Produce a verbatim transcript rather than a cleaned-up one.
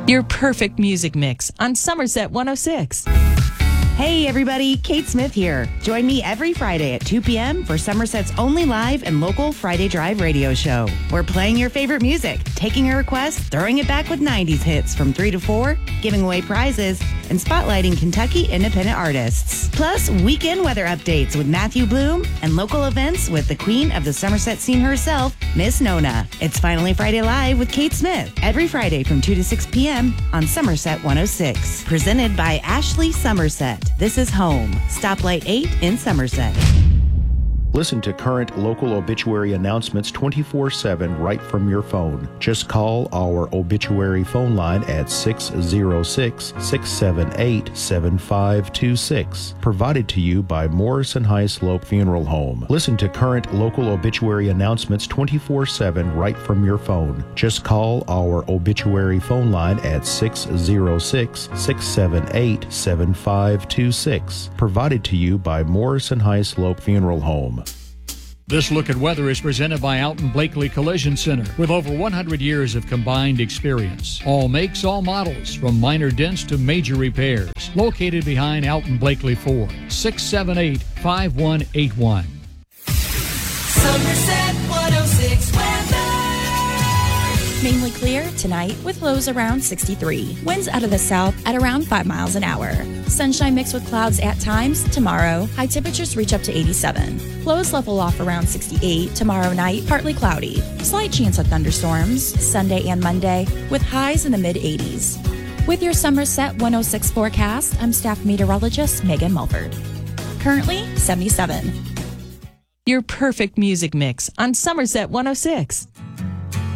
Your perfect music mix on Somerset one oh six. Hey everybody, Kate Smith here. Join me every Friday at two p.m. for Somerset's only live and local Friday Drive radio show. We're playing your favorite music, taking your requests, throwing it back with nineties hits from three to four, giving away prizes, and spotlighting Kentucky independent artists. Plus, weekend weather updates with Matthew Bloom and local events with the queen of the Somerset scene herself, Miss Nona. It's Finally Friday Live with Kate Smith every Friday from two to six p.m. on Somerset one oh six. Presented by Ashley Somerset. This is home. Stoplight eight in Somerset. Listen to current local obituary announcements twenty-four seven right from your phone. Just call our obituary phone line at six oh six, six seven eight, seven five two six. Provided to you by Morrison High Slope Funeral Home. Listen to current local obituary announcements twenty-four seven right from your phone. Just call our obituary phone line at six oh six, six seven eight, seven five two six. Provided to you by Morrison High Slope Funeral Home. This Look at Weather is presented by Alton Blakely Collision Center with over one hundred years of combined experience. All makes, all models, from minor dents to major repairs. Located behind Alton Blakely Ford, six seven eight, five one eight one. Somerset one oh six weather. Mainly clear tonight with lows around sixty-three. Winds out of the south at around five miles an hour. Sunshine mixed with clouds at times. Tomorrow, high temperatures reach up to eighty-seven. Lows level off around sixty-eight. Tomorrow night, partly cloudy. Slight chance of thunderstorms Sunday and Monday with highs in the mid eighties. With your Somerset one oh six forecast, I'm staff meteorologist Megan Mulford. Currently seventy-seven. Your perfect music mix on Somerset one oh six.